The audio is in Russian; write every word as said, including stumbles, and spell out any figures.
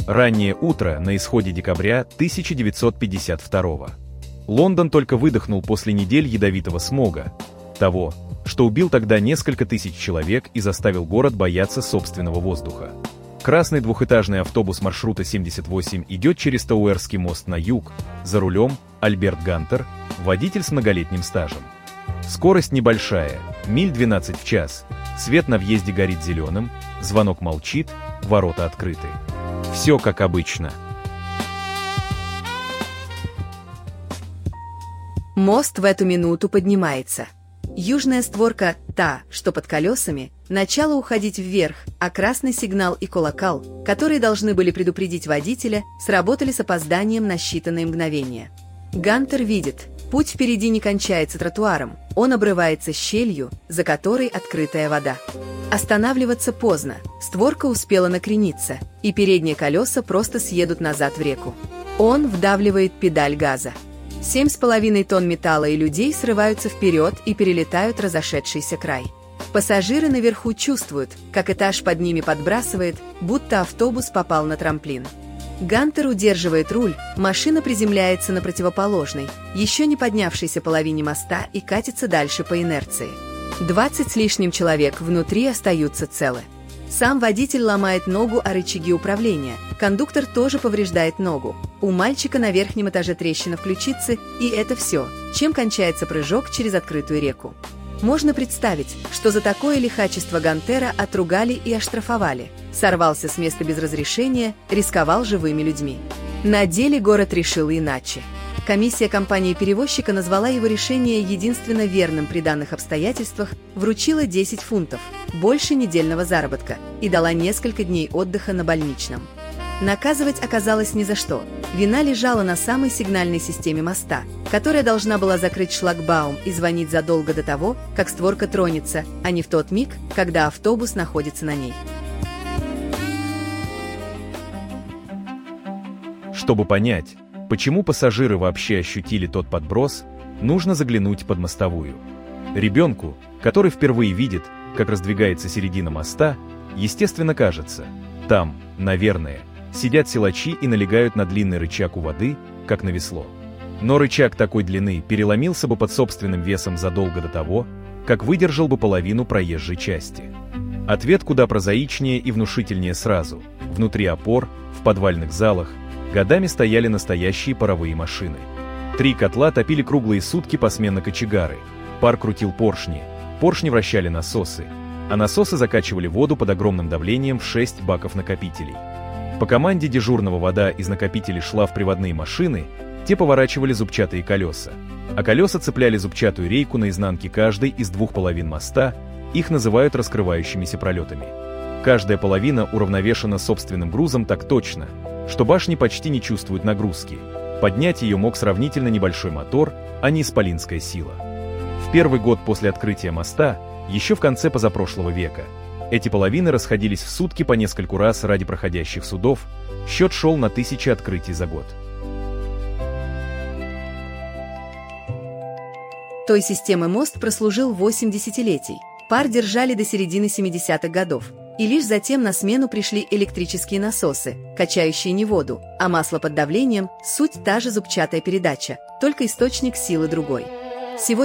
Раннее утро на исходе декабря тысяча девятьсот пятьдесят второго. Лондон только выдохнул после недель ядовитого смога, того, что убил тогда несколько тысяч человек и заставил город бояться собственного воздуха. Красный двухэтажный автобус маршрута семьдесят восемь идет через Тауэрский мост на юг, за рулем Альберт Гантер, водитель с многолетним стажем. Скорость небольшая, миль двенадцать в час, свет на въезде горит зеленым, звонок молчит, ворота открыты. Все как обычно. Мост в эту минуту поднимается. Южная створка, та, что под колесами, начала уходить вверх, а красный сигнал и колокол, которые должны были предупредить водителя, сработали с опозданием на считанные мгновения. Гантер видит, путь впереди не кончается тротуаром, он обрывается щелью, за которой открытая вода. Останавливаться поздно, створка успела накрениться, и передние колеса просто съедут назад в реку. Он вдавливает педаль газа. Семь с половиной тонн металла и людей срываются вперед и перелетают разошедшийся край. Пассажиры наверху чувствуют, как этаж под ними подбрасывает, будто автобус попал на трамплин. Гантер удерживает руль, машина приземляется на противоположной, еще не поднявшейся половине моста и катится дальше по инерции. Двадцать с лишним человек внутри остаются целы. Сам водитель ломает ногу о рычаги управления, кондуктор тоже повреждает ногу. У мальчика на верхнем этаже трещина в ключице, и это все, чем кончается прыжок через открытую реку. Можно представить, что за такое лихачество Гантера отругали и оштрафовали. Сорвался с места без разрешения, рисковал живыми людьми. На деле город решил иначе. Комиссия компании-перевозчика назвала его решение единственно верным при данных обстоятельствах, вручила десять фунтов, больше недельного заработка, и дала несколько дней отдыха на больничном. Наказывать оказалось ни за что. Вина лежала на самой сигнальной системе моста, которая должна была закрыть шлагбаум и звонить задолго до того, как створка тронется, а не в тот миг, когда автобус находится на ней. Чтобы понять, почему пассажиры вообще ощутили тот подброс, нужно заглянуть под мостовую. Ребенку, который впервые видит, как раздвигается середина моста, естественно кажется, там, наверное, сидят силачи и налегают на длинный рычаг у воды, как на весло. Но рычаг такой длины переломился бы под собственным весом задолго до того, как выдержал бы половину проезжей части. Ответ куда прозаичнее и внушительнее сразу. Внутри опор, в подвальных залах, годами стояли настоящие паровые машины. Три котла топили круглые сутки посменно кочегары. Пар крутил поршни, поршни вращали насосы, а насосы закачивали воду под огромным давлением в шесть баков-накопителей. По команде дежурного вода из накопителей шла в приводные машины, те поворачивали зубчатые колеса, а колеса цепляли зубчатую рейку на изнанке каждой из двух половин моста, их называют раскрывающимися пролетами. Каждая половина уравновешена собственным грузом так точно, что башни почти не чувствуют нагрузки. Поднять ее мог сравнительно небольшой мотор, а не исполинская сила. В первый год после открытия моста, еще в конце позапрошлого века, эти половины расходились в сутки по нескольку раз ради проходящих судов, счет шел на тысячи открытий за год. Той системы мост прослужил восемь десятилетий. Пар держали до середины семидесятых годов. И лишь затем на смену пришли электрические насосы, качающие не воду, а масло под давлением – суть та же зубчатая передача, только источник силы другой. Сегодня